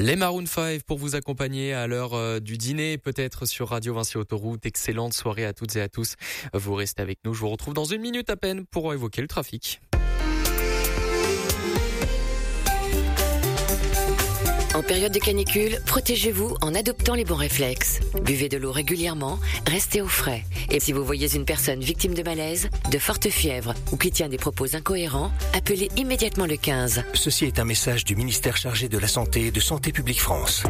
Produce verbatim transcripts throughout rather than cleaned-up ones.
Les Maroon cinq pour vous accompagner à l'heure euh, du dîner, peut-être sur Radio Vinci Autoroute. Excellente soirée à toutes et à tous. Vous restez avec nous. Je vous retrouve dans une minute à peine pour évoquer le trafic. En période de canicule, protégez-vous en adoptant les bons réflexes. Buvez de l'eau régulièrement, restez au frais. Et si vous voyez une personne victime de malaise, de forte fièvre ou qui tient des propos incohérents, appelez immédiatement le quinze. Ceci est un message du ministère chargé de la Santé et de Santé publique France.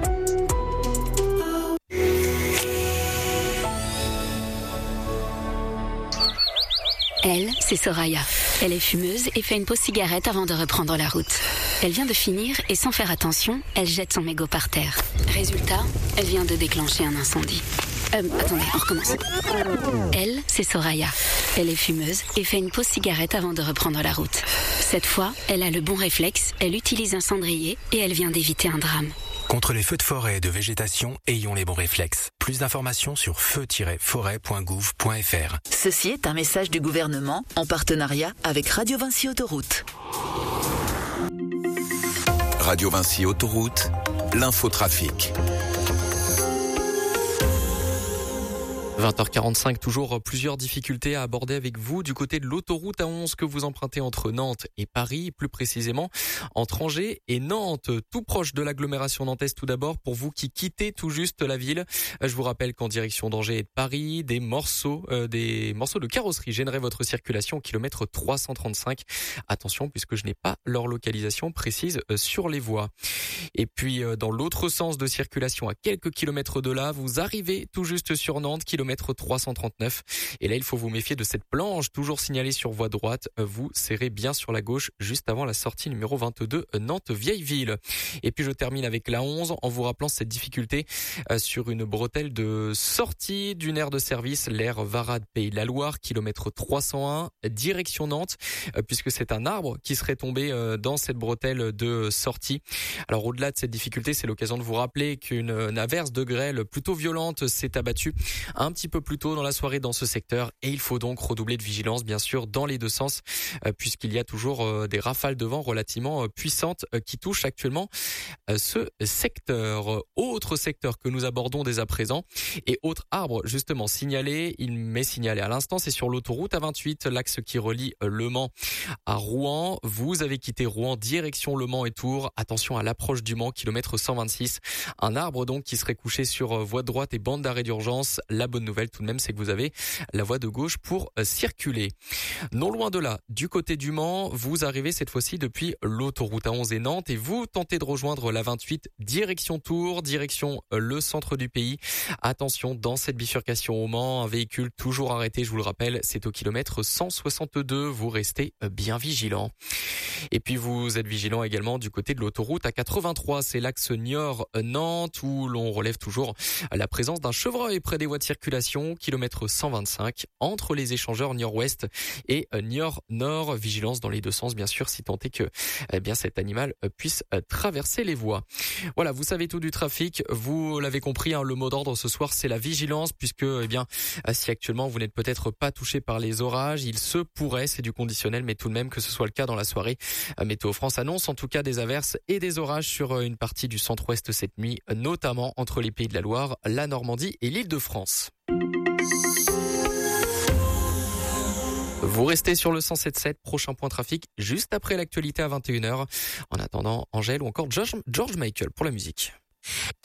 Elle, c'est Soraya. Elle est fumeuse et fait une pause cigarette avant de reprendre la route. Elle vient de finir et sans faire attention, elle jette son mégot par terre. Résultat, elle vient de déclencher un incendie. Euh, attendez, on recommence. Elle, c'est Soraya. Elle est fumeuse et fait une pause cigarette avant de reprendre la route. Cette fois, elle a le bon réflexe, elle utilise un cendrier et elle vient d'éviter un drame. Contre les feux de forêt et de végétation, ayons les bons réflexes. Plus d'informations sur feu tiret forêt point gouv point f r. Ceci est un message du gouvernement en partenariat avec Radio Vinci Autoroute. Radio Vinci Autoroute, l'infotrafic. vingt heures quarante-cinq, toujours plusieurs difficultés à aborder avec vous du côté de l'autoroute A onze que vous empruntez entre Nantes et Paris, plus précisément entre Angers et Nantes, tout proche de l'agglomération nantaise. Tout d'abord, pour vous qui quittez tout juste la ville, je vous rappelle qu'en direction d'Angers et de Paris, des morceaux, euh, des morceaux de carrosserie gêneraient votre circulation au kilomètre trois cent trente-cinq. Attention, puisque je n'ai pas leur localisation précise sur les voies. Et puis, dans l'autre sens de circulation, à quelques kilomètres de là, vous arrivez tout juste sur Nantes, kilomètre trois cent trente-neuf. Et là, il faut vous méfier de cette planche, toujours signalée sur voie droite. Vous serrez bien sur la gauche, juste avant la sortie numéro vingt-deux, Nantes-Vieilleville. Et puis, je termine avec la onze, en vous rappelant cette difficulté sur une bretelle de sortie d'une aire de service, l'aire Varade Pays de la Loire, kilomètre trois cent un, direction Nantes, puisque c'est un arbre qui serait tombé dans cette bretelle de sortie. Alors, au-delà de cette difficulté, c'est l'occasion de vous rappeler qu'une averse de grêle plutôt violente s'est abattue un petit peu plus tôt dans la soirée dans ce secteur, et il faut donc redoubler de vigilance, bien sûr, dans les deux sens, puisqu'il y a toujours des rafales de vent relativement puissantes qui touchent actuellement ce secteur. Autre secteur que nous abordons dès à présent, et autre arbre justement signalé, il m'est signalé à l'instant, c'est sur l'autoroute A vingt-huit, l'axe qui relie Le Mans à Rouen. Vous avez quitté Rouen, direction Le Mans et Tours. Attention à l'approche du Mans, kilomètre cent vingt-six. Un arbre donc qui serait couché sur voie de droite et bande d'arrêt d'urgence. La bonne nouvelle tout de même, c'est que vous avez la voie de gauche pour circuler. Non loin de là, du côté du Mans, vous arrivez cette fois-ci depuis l'autoroute A onze et Nantes, et vous tentez de rejoindre la vingt-huit, direction Tours, direction le centre du pays. Attention, dans cette bifurcation au Mans, un véhicule toujours arrêté, je vous le rappelle, c'est au kilomètre cent soixante-deux. Vous restez bien vigilant. Et puis vous êtes vigilant également du côté de l'autoroute A quatre-vingt-trois, c'est l'axe Niort-Nantes, où l'on relève toujours la présence d'un chevreuil près des voies de circulation, kilomètre cent vingt-cinq, entre les échangeurs Niort-Ouest et Niort-Nord. Vigilance dans les deux sens, bien sûr, si tant est que eh bien cet animal puisse traverser les voies. Voilà, vous savez tout du trafic. Vous l'avez compris, hein, le mot d'ordre ce soir, c'est la vigilance, puisque eh bien si actuellement vous n'êtes peut-être pas touché par les orages, il se pourrait, c'est du conditionnel, mais tout de même que ce soit le cas dans la soirée. Météo France annonce en tout cas des averses et des orages sur une partie du centre-ouest cette nuit, notamment entre les Pays de la Loire, la Normandie et l'Île-de-France. Vous restez sur le cent sept virgule sept, prochain point trafic, juste après l'actualité à vingt et une heures. En attendant, Angèle ou encore George, George Michael pour la musique.